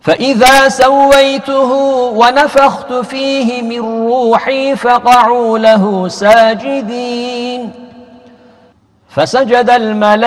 فإذا سويته ونفخت فيه من روحي فقعوا له ساجدين فسجد الملائكة